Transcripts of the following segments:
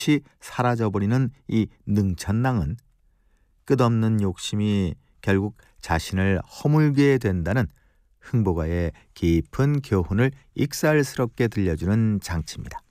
사라져버리는 이 능천낭은 끝없는 욕심이 결국 자신을 허물게 된다는 흥보가의 깊은 교훈을 익살스럽게 들려주는 장치입니다.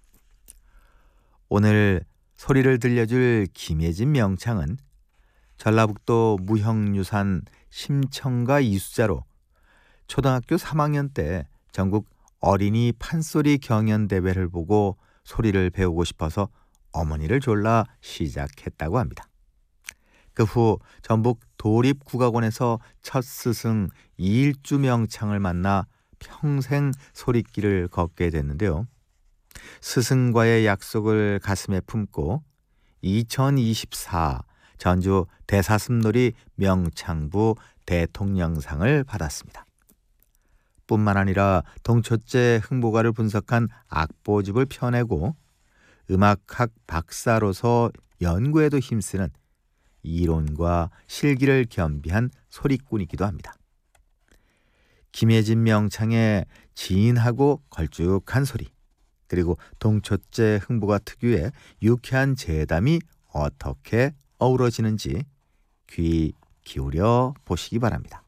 오늘 소리를 들려줄 김예진 명창은 전라북도 무형유산 심청가 이수자로 초등학교 3학년 때 전국 어린이 판소리 경연대회를 보고 소리를 배우고 싶어서 어머니를 졸라 시작했다고 합니다. 그 후 전북 도립국악원에서 첫 스승 이일주 명창을 만나 평생 소리길을 걷게 됐는데요. 스승과의 약속을 가슴에 품고 2024 전주 대사슴놀이 명창부 대통령상을 받았습니다. 뿐만 아니라 동초째 흥보가를 분석한 악보집을 펴내고 음악학 박사로서 연구에도 힘쓰는 이론과 실기를 겸비한 소리꾼이기도 합니다. 김예진 명창의 진하고 걸쭉한 소리, 그리고 동초째 흥보가 특유의 유쾌한 재담이 어떻게 어우러지는지 귀 기울여 보시기 바랍니다.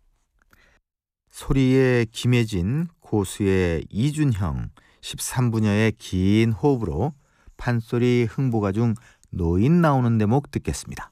소리의 김예진, 고수의 이준형, 13분여의 긴 호흡으로 판소리 흥보가 중 노인 나오는 대목 듣겠습니다.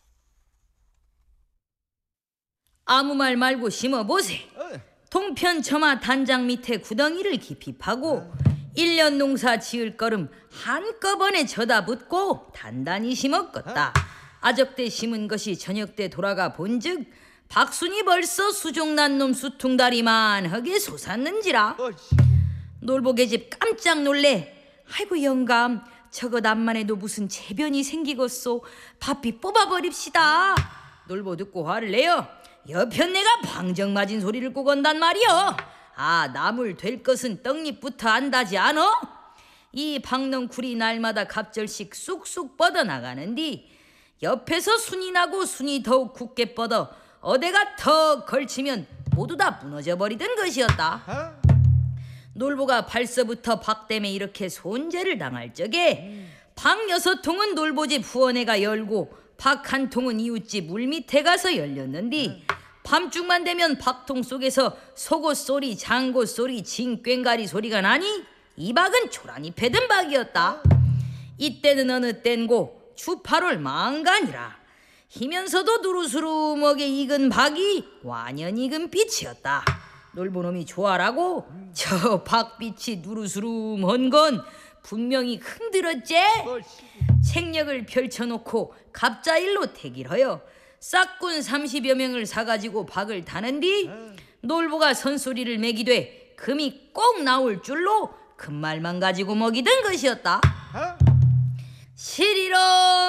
아무 말 말고 심어보세. 동편 처마 단장 밑에 구덩이를 깊이 파고 1년 농사 지을 거름 한꺼번에 쳐다붙고 단단히 심었겠다. 아적때 심은 것이 저녁때 돌아가 본즉 박순이 벌써 수종난 놈 수퉁다리만하게 솟았는지라. 놀보계집 깜짝 놀래. 아이고 영감, 저것 암만 해도 무슨 재변이 생기겠소. 바삐 뽑아버립시다. 놀보 듣고 화를 내요. 여편 내가 방정 맞은 소리를 꼭 온단 말이여. 아, 나물 될 것은 떡잎부터 안다지 않어? 이 박넝쿨이 날마다 갑절씩 쑥쑥 뻗어나가는디 옆에서 순이 나고 순이 더욱 굳게 뻗어 어대가 턱 걸치면 모두 다 무너져 버리던 것이었다. 놀보가 발서부터 박 때문에 이렇게 손재를 당할 적에 박 6통은 놀보집 후원회가 열고 박 1통은 이웃집 물밑에 가서 열렸는디 밤중만 되면 박통 속에서 속옷 소리, 장고 소리, 징꽹가리 소리가 나니 이 박은 초라니 패든 박이었다. 이때는 어느 땐고 주 8월 망간이라 희면서도 두루스름하게 익은 박이 완연 익은 빛이었다. 놀보놈이 좋아라고 저 박빛이 누르스름한 건 분명히 흔들었제. 책력을 펼쳐놓고 갑자일로 택일하여 싹군 30여 명을 사가지고 박을 타는디 놀보가 선소리를 매기되 금이 꼭 나올 줄로 금말만 가지고 먹이던 것이었다. 시리로